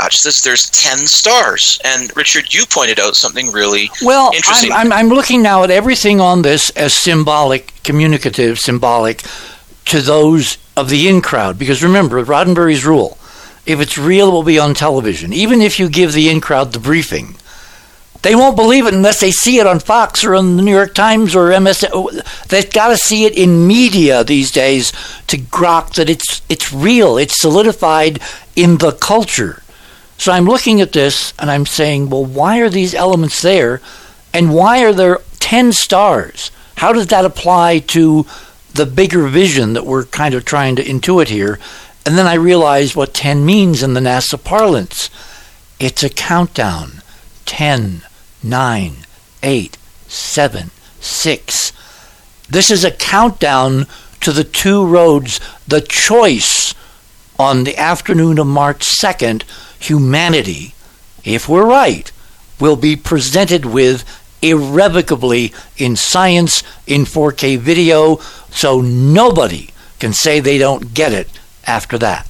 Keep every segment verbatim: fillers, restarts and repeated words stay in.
attach this, there's ten stars. And Richard, you pointed out something really well, interesting. I'm, I'm, I'm looking now at everything on this as symbolic, communicative, symbolic to those of the in crowd. Because remember, Roddenberry's rule, if it's real, it will be on television. Even if you give the in crowd the briefing, they won't believe it unless they see it on Fox or on the New York Times or M S N. They've got to see it in media these days to grok that it's it's real. It's solidified in the culture. So I'm looking at this and I'm saying, well, why are these elements there? And why are there ten stars? How does that apply to the bigger vision that we're kind of trying to intuit here? And then I realized what ten means in the NASA parlance. It's a countdown. ten, nine, eight, seven, six. This is a countdown to the two roads, the choice on the afternoon of March second. Humanity, if we're right, will be presented with irrevocably in science, in four K video, so nobody can say they don't get it after that.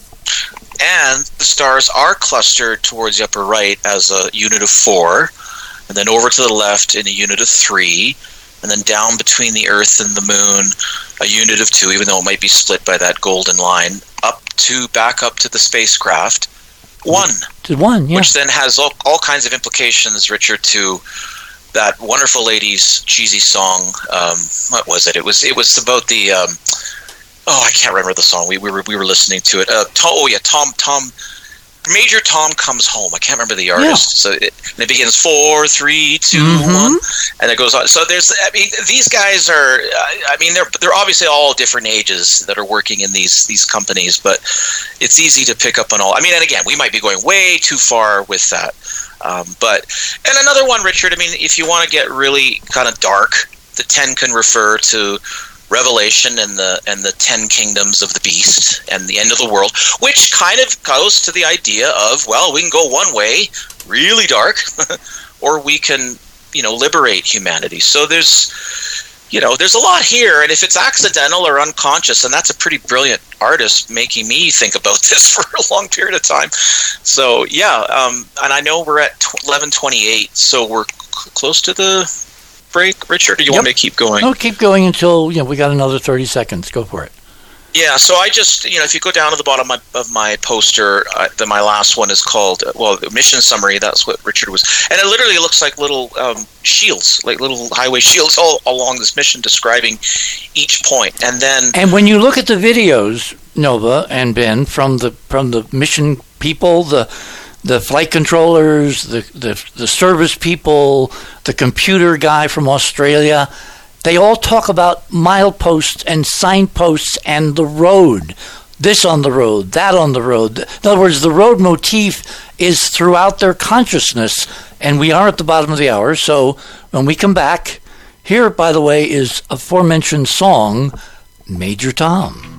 And the stars are clustered towards the upper right as a unit of four, and then over to the left in a unit of three, and then down between the Earth and the Moon, a unit of two, even though it might be split by that golden line, up to, back up to the spacecraft, one. To one, yeah. Which then has all, all kinds of implications, Richard, to that wonderful lady's cheesy song. Um, what was it? It was it was about the... Um, oh, I can't remember the song. We, we were we were listening to it. Uh, Tom, oh yeah, Tom Tom Major Tom Comes Home. I can't remember the artist. Yeah. So it, and it begins four, three, two, mm-hmm. one, and it goes on. So there's, I mean, these guys are. I mean, they're they're obviously all different ages that are working in these these companies, but it's easy to pick up on all. I mean, and again, we might be going way too far with that. Um, but and another one, Richard. I mean, if you want to get really kind of dark, the ten can refer to Revelation and the and the ten kingdoms of the beast and the end of the world, which kind of goes to the idea of, well, we can go one way, really dark, or we can, you know, liberate humanity. So there's, you know, there's a lot here, and if it's accidental or unconscious, and that's a pretty brilliant artist making me think about this for a long period of time. So yeah, um, and I know we're at eleven twenty-eight, so we're c- close to the break, Richard, or do you yep. want me to keep going? No, keep going until, you know, we got another thirty seconds. Go for it. Yeah, so I just, you know, if you go down to the bottom of my, of my poster, uh, the, my last one is called, uh, well, mission summary, that's what Richard was, and it literally looks like little um, shields, like little highway shields all along this mission describing each point, and then... And when you look at the videos, Nova and Ben, from the from the mission people, the the flight controllers, the, the the service people, the computer guy from Australia, they all talk about mileposts and signposts and the road. This on the road, that on the road. In other words, the road motif is throughout their consciousness, and we are at the bottom of the hour, so when we come back, here, by the way, is aforementioned song, Major Tom.